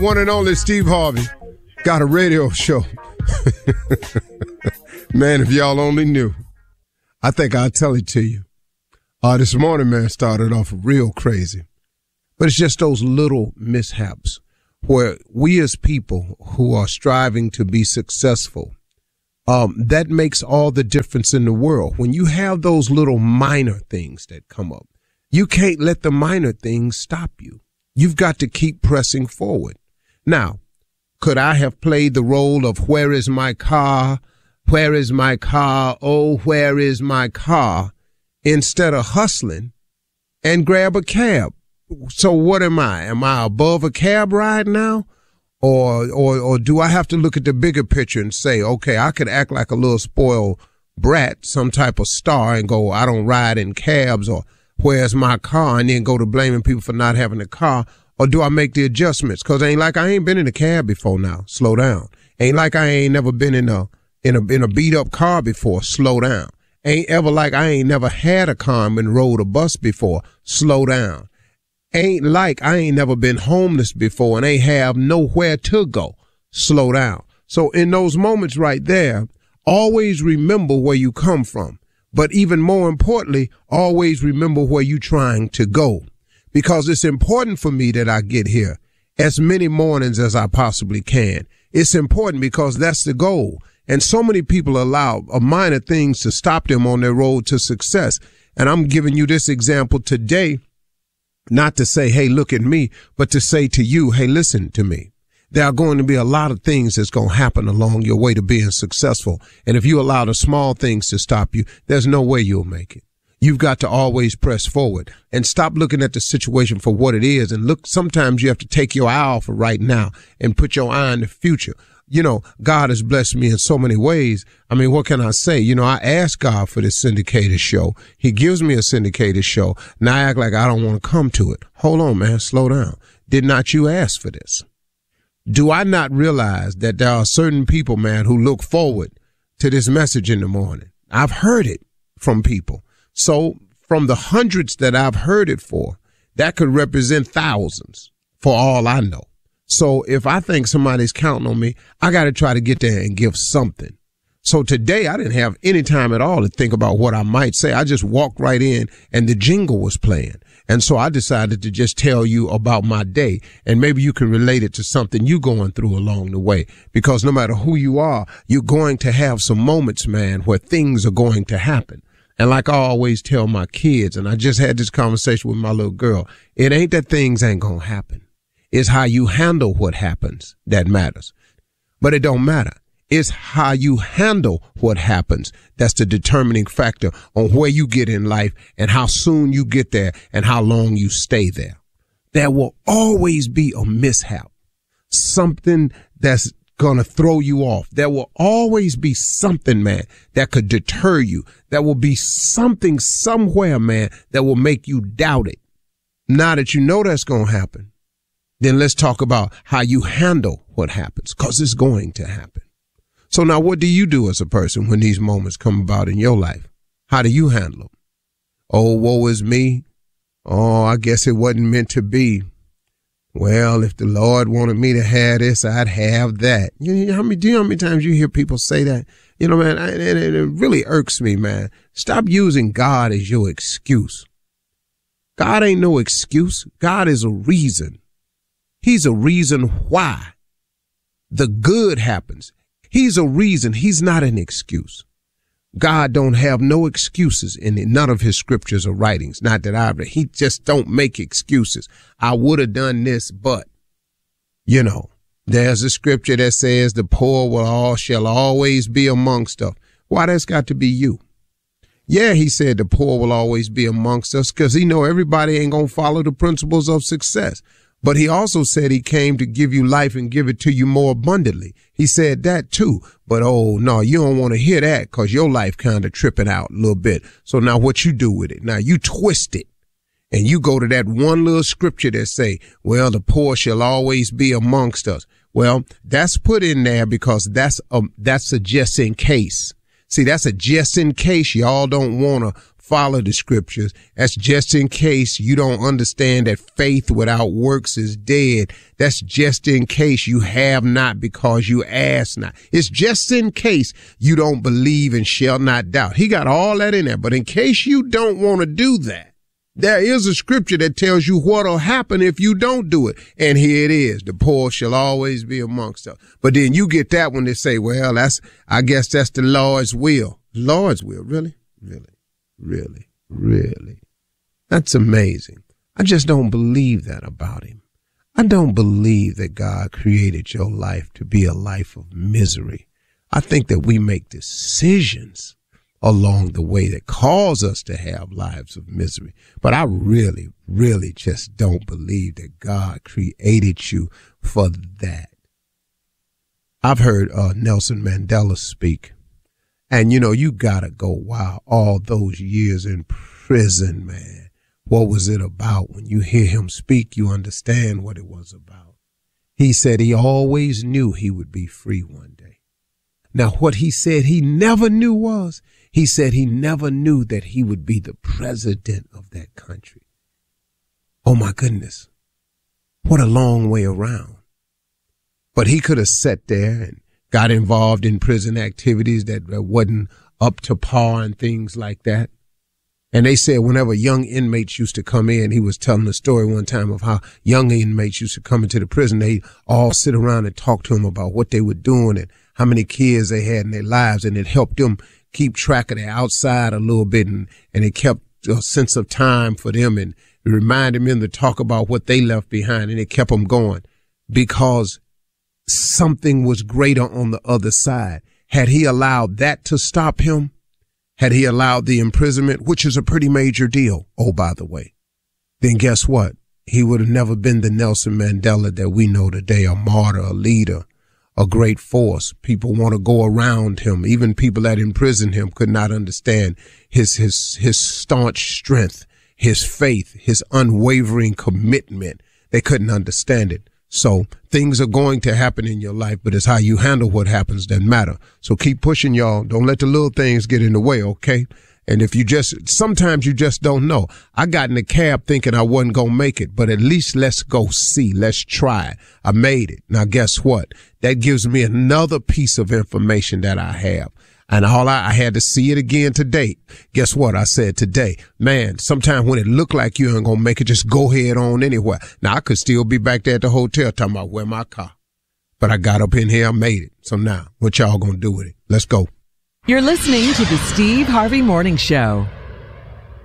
One and only Steve Harvey got a radio show. Man, if y'all only knew. I think I'll tell it to you. This morning, man, started off real crazy. But it's just those little mishaps where we as people who are striving to be successful, that makes all the difference in the world. When you have those little minor things that come up, you can't let the minor things stop you. You've got to keep pressing forward. Now, could I have played the role of where is my car? Where is my car? Oh, where is my car? Instead of hustling and grab a cab. So what am I? Am I above a cab ride now? Or do I have to look at the bigger picture and say, okay, I could act like a little spoiled brat, some type of star, and go, I don't ride in cabs, or where's my car? And then go to blaming people for not having a car. Or do I make the adjustments? Cause ain't like I ain't been in a cab before now. Slow down. Ain't like I ain't never been in a beat up car before. Slow down. Ain't ever like I ain't never had a car and been rode a bus before. Slow down. Ain't like I ain't never been homeless before and ain't have nowhere to go. Slow down. So in those moments right there, always remember where you come from. But even more importantly, always remember where you're trying to go. Because it's important for me that I get here as many mornings as I possibly can. It's important because that's the goal. And so many people allow minor things to stop them on their road to success. And I'm giving you this example today, not to say, hey, look at me, but to say to you, hey, listen to me. There are going to be a lot of things that's going to happen along your way to being successful. And if you allow the small things to stop you, there's no way you'll make it. You've got to always press forward and stop looking at the situation for what it is. And look, sometimes you have to take your eye off of right now and put your eye on the future. You know, God has blessed me in so many ways. I mean, what can I say? You know, I asked God for this syndicated show. He gives me a syndicated show. Now I act like I don't want to come to it. Hold on, man. Slow down. Did not you ask for this? Do I not realize that there are certain people, man, who look forward to this message in the morning? I've heard it from people. So from the hundreds that I've heard it for, that could represent thousands for all I know. So if I think somebody's counting on me, I got to try to get there and give something. So today I didn't have any time at all to think about what I might say. I just walked right in and the jingle was playing. And so I decided to just tell you about my day, and maybe you can relate it to something you're going through along the way, because no matter who you are, you're going to have some moments, man, where things are going to happen. And like I always tell my kids, and I just had this conversation with my little girl, it ain't that things ain't going to happen. It's how you handle what happens that matters. But it don't matter. It's how you handle what happens that's the determining factor on where you get in life and how soon you get there and how long you stay there. There will always be a mishap, something that's going to throw you off. There will always be something, man, that could deter you. There will be something somewhere, man, that will make you doubt it. Now that you know that's going to happen, then let's talk about how you handle what happens, because it's going to happen. So now what do you do as a person when these moments come about in your life? How do you handle them? Oh, woe is me. Oh, I guess it wasn't meant to be. Well, if the Lord wanted me to have this, I'd have that. Do you know how many times you hear people say that? You know, man, it really irks me, man. Stop using God as your excuse. God ain't no excuse. God is a reason. He's a reason why the good happens. He's a reason. He's not an excuse. God don't have no excuses in none of his scriptures or writings. Not that he just don't make excuses. I would have done this, but, you know, there's a scripture that says the poor shall always be amongst us. Why, that's got to be you. Yeah, he said the poor will always be amongst us because he know everybody ain't going to follow the principles of success. But he also said he came to give you life and give it to you more abundantly. He said that too. But, oh, no, you don't want to hear that because your life kind of tripping out a little bit. So now what you do with it? Now you twist it and you go to that one little scripture that say, well, the poor shall always be amongst us. Well, that's put in there because that's a just in case. See, that's a just in case y'all don't want to follow the scriptures. That's just in case you don't understand that faith without works is dead. That's just in case you have not because you ask not. It's just in case you don't believe and shall not doubt. He got all that in there. But in case you don't want to do that, there is a scripture that tells you what'll happen if you don't do it. And here it is. The poor shall always be amongst us. But then you get that when they say, well, I guess that's the Lord's will. Lord's will. Really? Really? That's amazing. I just don't believe that about him. I don't believe that God created your life to be a life of misery. I think that we make decisions along the way that cause us to have lives of misery. But I really just don't believe that God created you for that. I've heard Nelson Mandela speak. And, you gotta go, wow, all those years in prison, man. What was it about? When you hear him speak, you understand what it was about. He said he always knew he would be free one day. Now, what he said he never knew was, he said he never knew that he would be the president of that country. Oh, my goodness. What a long way around. But he could have sat there and got involved in prison activities that wasn't up to par and things like that. And they said whenever young inmates used to come in, he was telling a story one time of how young inmates used to come into the prison. They all sit around and talk to him about what they were doing and how many kids they had in their lives. And it helped them keep track of their outside a little bit. And it kept a sense of time for them. And it reminded them to talk about what they left behind. And it kept them going because something was greater on the other side. Had he allowed that to stop him, had he allowed the imprisonment, which is a pretty major deal, oh, by the way, then guess what? He would have never been the Nelson Mandela that we know today, a martyr, a leader, a great force. People want to go around him. Even people that imprisoned him could not understand his staunch strength, his faith, his unwavering commitment. They couldn't understand it. So things are going to happen in your life, but it's how you handle what happens that matter. So keep pushing, y'all. Don't let the little things get in the way, okay? And if sometimes you just don't know. I got in the cab thinking I wasn't going to make it, but at least let's go see. Let's try. I made it. Now, guess what? That gives me another piece of information that I have. And I had to see it again today. Guess what? I said today, man, sometimes when it look like you ain't gonna make it, just go head on anywhere. Now I could still be back there at the hotel talking about where my car. But I got up in here, I made it. So now, what y'all gonna do with it? Let's go. You're listening to the Steve Harvey Morning Show.